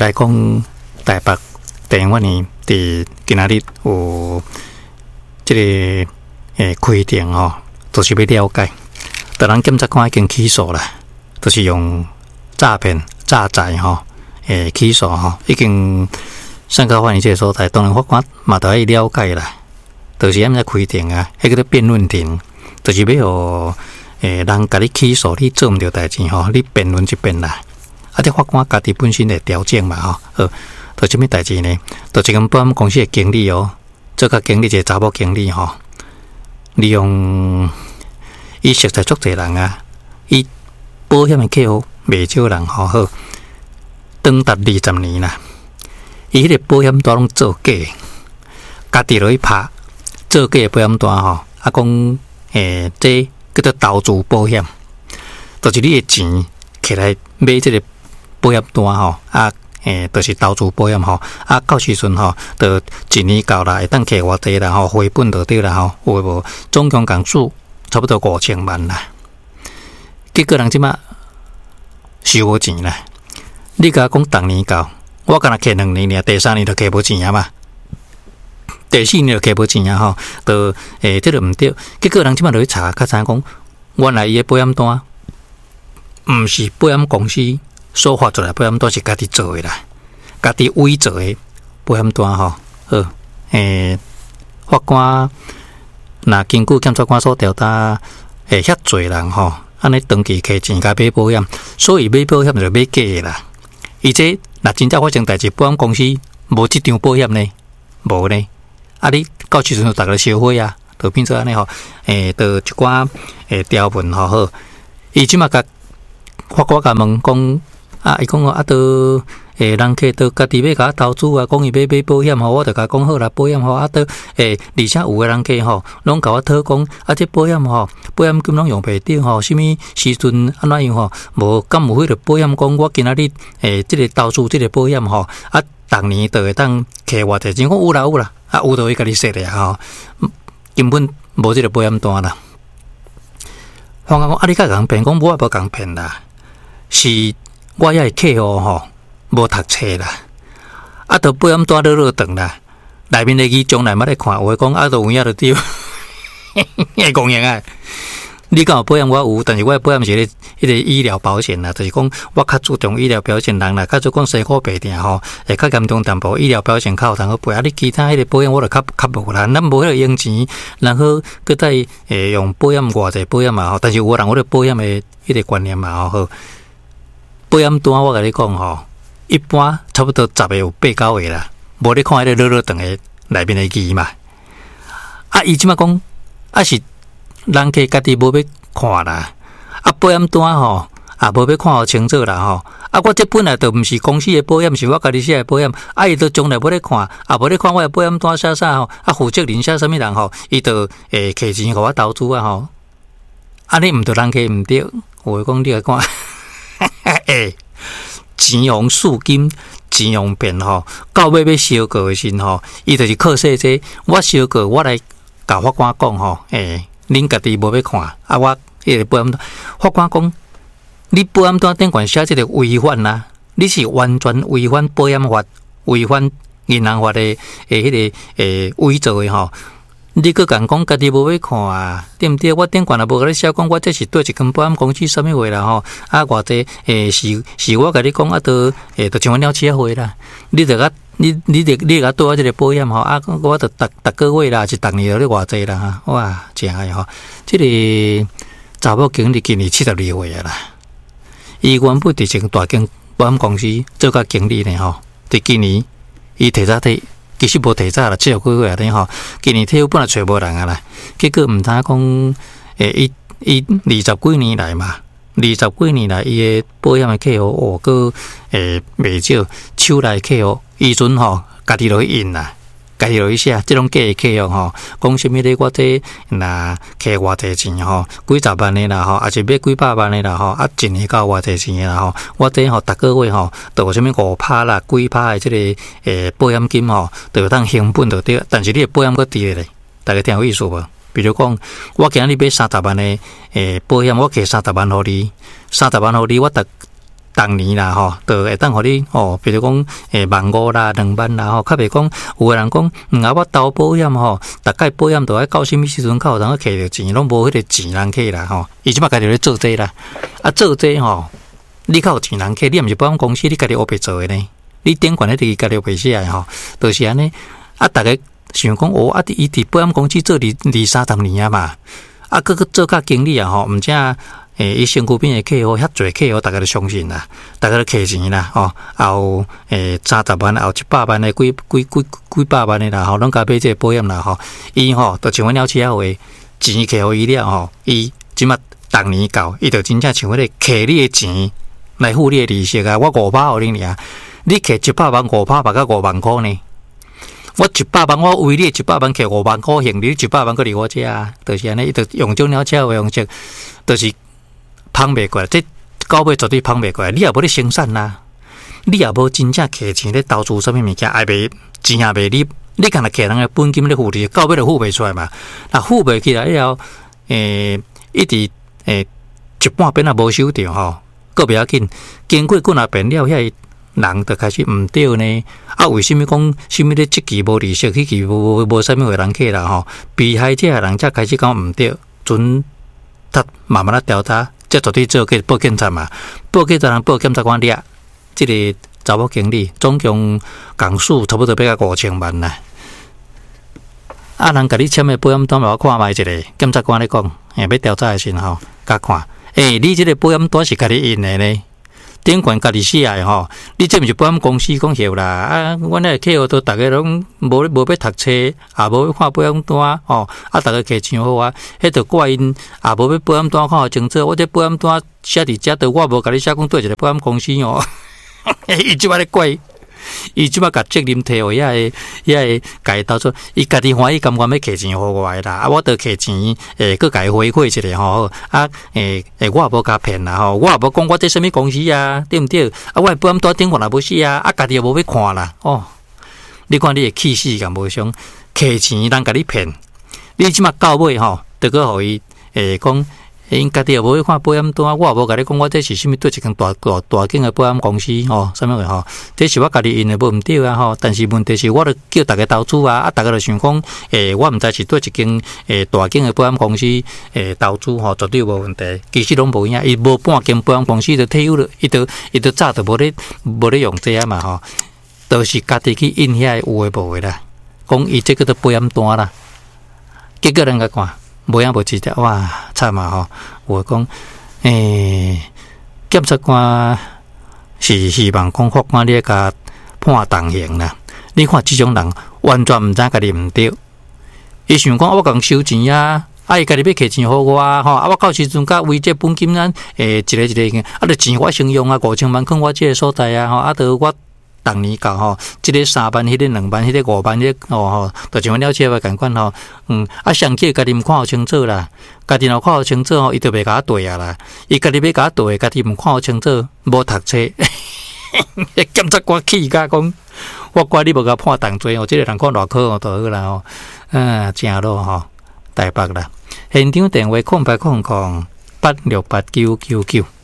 来讲台北电影院呢，伫今仔日有这个规定吼，就是要了解。当然检察官已经起诉啦，就是用诈骗、诈财吼，起诉吼，已经上告法院这个所在，当然法官嘛都要了解啦。就是按照规定啊，迄个咧辩论庭，就是要互人甲你起诉，你做毋着代志吼，你辩论一遍啦。啊，这法官家己本身会调整嘛吼，做什么代志呢？做一间保险公司的经理哦，这个经理一个查某经理吼，利用伊熟悉足侪人啊，伊保险的客户袂少人吼，好长达20年啦。伊迄个保险单拢做假，家己落去拍做假的保险单吼，啊讲这叫做投资保险，就是你的钱起来买这个保险单吼，啊就是投资保险吼，啊到时阵吼，就一年到啦，会当摕偌济啦吼，回本就对啦吼，有诶无？总共共数差不多5000万啦。结果人即马收无钱啦，你甲我讲逐年交，我敢若摕2年尔，第3年就摕无钱啊嘛，第4年就摕无钱啊吼，就这个毋对。结果人即马落去查，较知影讲，原来伊诶保险单毋是保险公司所发出来保险单，是家己做诶啦，家己伪造诶保险单吼。好，法官那根据检察官所调查，遐侪人吼，安尼长期摕钱甲买保险，所以买保险就买假诶啦。而且若真正发生代志，保险公司无即张保险呢，无呢。啊，你到时阵就逐个烧毁啊，就变做安尼吼，就一寡条文吼好，伊即马甲法官甲问讲啊，伊讲啊，都人客都家己要甲投资啊，讲伊要买保险吼，我就甲讲好啦，保险吼啊，都而且有诶人客吼，拢甲我讨讲啊，这保险吼，保险金拢用袂着吼，什么时阵安怎样吼，无敢有迄个保险讲我今仔日即个投资即个保险吼，啊，逐年都会当摕偌济钱，讲有啦有啦。啊，有就会甲你说咧吼，根本无即个保险单啦。法官讲啊，你甲人骗，讲我也无共骗啦，是我遐个客户吼无读册啦，啊，着保险单落长啦，内面的字将来捌咧看，有诶讲啊，着有影着对，会讲赢啊！你讲有保险我有，但是我的保险是迄个医疗保险啦，就是讲我较注重医疗保险，人啦，较做讲生活病痛吼，会较严重淡薄，医疗保险较有通好赔啊。你其他迄个保险我就较无啦，咱无迄个用钱，然后搁再用保险偌济保险嘛吼，但是有人有咧保险的迄个观念嘛吼，保险单我甲你讲吼，一般差不多10个有8、9个啦，无你看迄个落长的内面的字嘛，啊，伊即马讲啊是。人客家己无要看啦，啊保险单吼也无要看互清楚啦吼，啊我这本来就毋是公司的保险，是我家己写的保险，啊伊就将来要咧看，啊无咧看我的保险单写啥吼，啊负责人写啥物人吼，伊就摕钱互我投资啊吼，安尼毋着人客毋对，我讲你来看，钱用赎金，钱用骗吼，到尾要烧过的时吼，伊就是靠说这，我烧过，我来甲法官讲吼，恁家己无要看，啊！我迄个保险单，法官讲，你保险单顶管写即个违反啦，你是完全违反保险法、违反银行法的迄个伪造的吼。你搁讲家己无要看啊，对毋对？我顶管也无甲你写讲，我这是对一间保险公司啥物话啦吼，啊偌济是我甲你讲啊，都像阮了7岁啦，你着甲你甲对我这个保险吼，啊我着逐个月啦，是逐年着咧偌济啦哈，哇，真爱吼！这个查某经理今年72岁啊啦，伊原本伫一间大间保险公司做甲经理呢吼，伫今年伊提早退。其实无提早啦，70几岁啊，等吼，今年退休本来找无人啊啦，结果毋知讲，伊20几年来嘛，20几年来伊诶保险诶客户，个袂少，手内客户，伊阵吼，家己落去印啦，家己落去写，即种假诶客户吼，讲啥物咧？我这若摕偌济钱吼，几十万诶啦吼，还是买几百万诶啦吼，啊一年到偌济钱诶啦吼，我这吼逐个月吼，都有啥物5%啦、几%诶即个保险金吼，都有当成本就对，但是你诶保险搁低咧，大家听有意思无？比如讲，我今日买30万诶保险，我摕30万互你，30万互你，我当年啦吼，就会当互你吼，比如讲15000啦、20000啦吼，较袂讲有个人讲我投保险吼，大概保险都要到什么时阵才有通去摕到钱，拢无迄个钱人去啦吼。伊即摆家己咧做这啦，做这吼，你较有钱人去，你毋是保险公司，你家己黑白做诶呢？你顶悬咧伫家己黑白写诶吼，就是安尼。大家想讲伊伫保险公司做20-30年啊嘛，搁做甲经理啊吼，毋正。伊身躯边的客户遐侪客户，大家都相信啦，大家都摕钱啦，有30万，有100万的，几百万的啦，拢甲买这个保险啦，伊就像阮了车话，钱摕互伊了吼，伊即马逐年到，伊就真正像迄个摕你的钱来付你的利息啊，我5%互你尔，你摕100万5%，把到5万块呢？我100万，我为你100万摕5万块现，你100万搁离我遮啊，就是安尼，伊就用种了车话方式，就是。捧袂过来，这到尾绝对捧袂过来。你也无咧生产啦，你也无真正摕钱咧投资什么物件，也袂钱也袂你干那摕人的本金咧付利，到尾就付袂出来嘛。那付袂起来以后，一直一半边也无收着吼，个袂要紧。经过几若遍了，遐人就开始毋对呢。为什么讲什么咧？这期无利息，迄期无啥物会人客啦吼？被害者人才开始讲毋对，准他慢慢调查。这绝对做去报警察嘛，报警察人报检察官抓，这个查某经理总共工数差不多要到5000万啦。人甲你签的保险单，我看卖一个检察官咧讲，要调查的时候，甲看，你这个保险单是家己印的呢？顶悬家己写的吼，你这毋是保险公司讲晓啦？阮那客户都大家拢无要读册，也无要看保险单吼，大家摕钱好啊，迄就怪因也无要保险单看好清楚。我这保险单写伫遮，我无甲你写讲对一个保险公司哦，伊即摆咧怪。伊即摆甲责任摕互遐个家己投出，伊家己欢喜甘愿要摕钱互我啦，我得摕钱，佮家己回馈一下吼，我也无甲骗啦吼，我也无讲我这什么公司啊，对毋对？我保险单顶我也无写啊，家己也无要看啦，你看你会气死敢无伤？摕钱人甲你骗，你即摆到尾吼，得个互伊讲。因家己也无去看保险单，我也无甲你讲，我这是啥物对一间大间的保险公司啥物个吼，这是我家己印的，无毋对啊吼。但是问题是，我著叫大家投资啊，大家著想讲，我毋知是对一间大间的保险公司投资吼，绝对无问题。其实拢无影，伊无半间保险公司就退休了，伊都早就无咧用这啊嘛吼，都是家己去印遐有诶无诶啦，讲伊这个都保险单啦，结果人家看。无影无知的，哇，惨嘛吼！我讲，检察官是希望讲法官你甲判重刑啦。你看这种人完全毋知家己毋对，伊想讲我共收钱啊，伊家己要摕钱互我吼，我到时阵甲为这本金咱一个，就钱我先用啊，5000万囥我这个所在啊，吼，就我。逐年到吼，这个3万，迄个2万，迄个5万，迄个吼，就像了解话共款吼，上级家己毋看好清楚啦，家己若看好清楚吼，伊就袂甲我对啊啦，伊家己要甲我对，家己毋看好清楚，无读册，检察官气甲讲，我怪你无甲判重罪哦，这个人看偌可哦，就好啦吼，正咯吼，台北啦，现场电话0800868999。